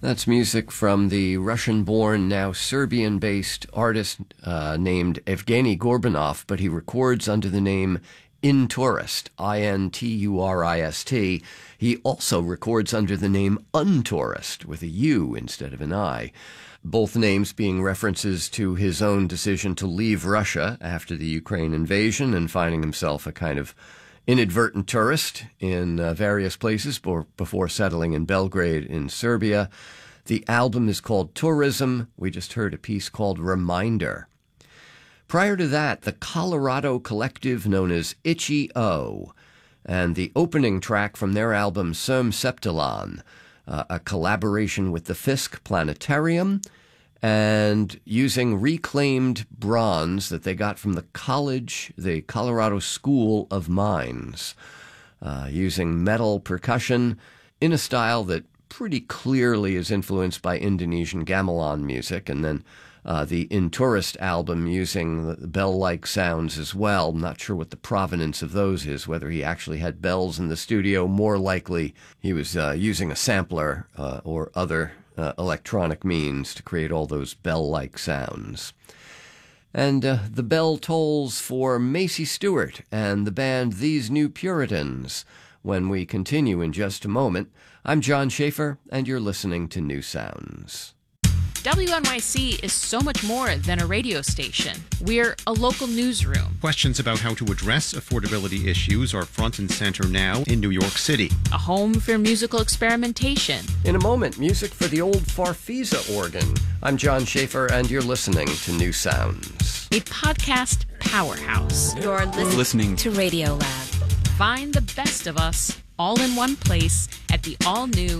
That's music from the Russian-born, now Serbian-based artist named Evgeny Gorbanov, but he records under the name Intourist, I-N-T-U-R-I-S-T. He also records under the name Untourist, with a U instead of an I. Both names being references to his own decision to leave Russia after the Ukraine invasion and finding himself a kind of inadvertent tourist in various places before settling in Belgrade in Serbia. The album is called Tourism. We just heard a piece called Reminder. Prior to that, the Colorado collective known as Itchy-O, and the opening track from their album Söm Septilan, a collaboration with the Fisk Planetarium, and using reclaimed bronze that they got from the Colorado School of Mines, using metal percussion in a style that pretty clearly is influenced by Indonesian gamelan music, and then the Intourist album using the bell-like sounds as well. I'm not sure what the provenance of those is, whether he actually had bells in the studio. More likely he was using a sampler or other electronic means to create all those bell-like sounds. And the bell tolls for Macy Stewart and the band These New Puritans when we continue in just a moment. I'm John Schaefer, and you're listening to New Sounds. WNYC is so much more than a radio station. We're a local newsroom. Questions about how to address affordability issues are front and center now in New York City. A home for musical experimentation. In a moment, music for the old Farfisa organ. I'm John Schaefer, and you're listening to New Sounds. A podcast powerhouse. You're listening to Radio Lab. Find the best of us all in one place at the all-new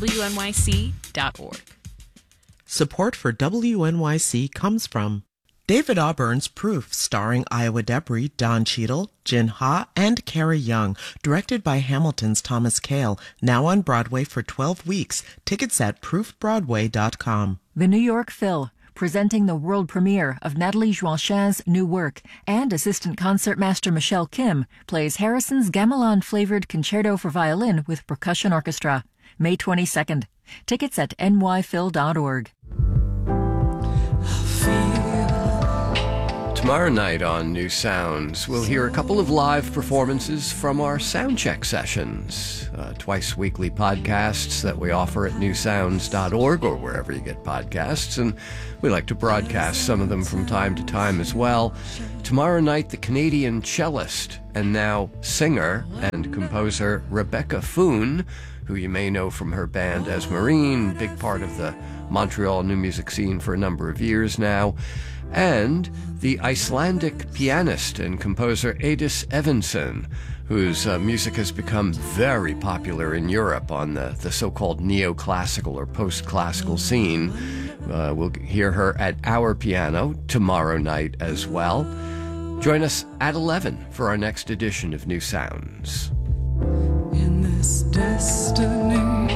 WNYC.org. Support for WNYC comes from David Auburn's Proof, starring Iowa Debris, Don Cheadle, Jin Ha, and Carrie Young, directed by Hamilton's Thomas Kail, now on Broadway for 12 weeks. Tickets at proofbroadway.com. The New York Phil, presenting the world premiere of Nathalie Joachin's new work, and assistant concertmaster Michelle Kim plays Harrison's gamelan-flavored concerto for violin with percussion orchestra. May 22nd. Tickets at nyphil.org. Tomorrow night on New Sounds, we'll hear a couple of live performances from our soundcheck sessions, twice weekly podcasts that we offer at newsounds.org or wherever you get podcasts, and we like to broadcast some of them from time to time as well. Tomorrow night, the Canadian cellist and now singer and composer Rebecca Foon, who you may know from her band Esmerine, big part of the Montreal new music scene for a number of years now, and the Icelandic pianist and composer Eidis Evansson, whose music has become very popular in Europe on the so-called neoclassical or post-classical scene. We'll hear her at our piano tomorrow night as well. Join us at 11 for our next edition of New Sounds. In this destiny,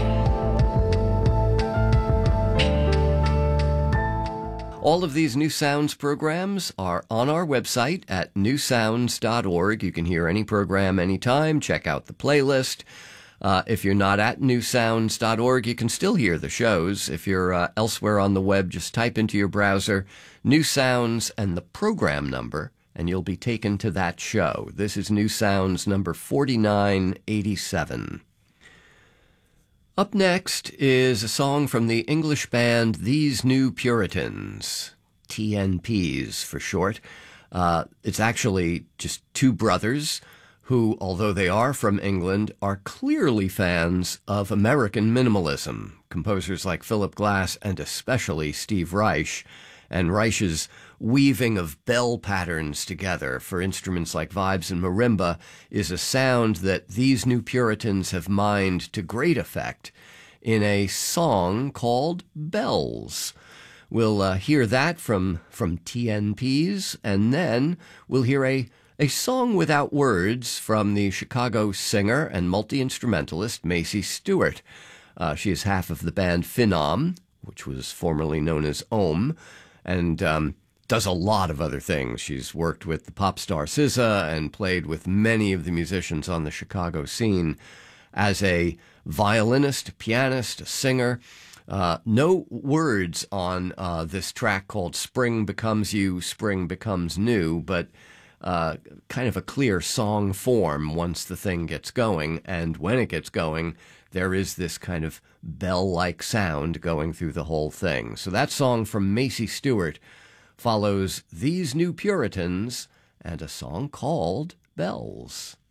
all of these New Sounds programs are on our website at newsounds.org. You can hear any program anytime. Check out the playlist. If you're not at newsounds.org, you can still hear the shows. If you're elsewhere on the web, just type into your browser New Sounds and the program number, and you'll be taken to that show. This is New Sounds number 4987. Up next is a song from the English band These New Puritans, TNPs for short. It's actually just two brothers who, although they are from England, are clearly fans of American minimalism. Composers like Philip Glass and especially Steve Reich. And Reich's weaving of bell patterns together for instruments like vibes and marimba is a sound that these New Puritans have mined to great effect in a song called Bells. We'll hear that from TNPs, and then we'll hear a song without words from the Chicago singer and multi-instrumentalist Macy Stewart. She is half of the band Phenom, which was formerly known as Ohm, and does a lot of other things. She's worked with the pop star SZA and played with many of the musicians on the Chicago scene as a violinist, a pianist, a singer. No words on this track called Spring Becomes You, Spring Becomes New, but kind of a clear song form once the thing gets going. And when it gets going, there is this kind of bell-like sound going through the whole thing. So that song from Macy Stewart follows These New Puritans and a song called Bells.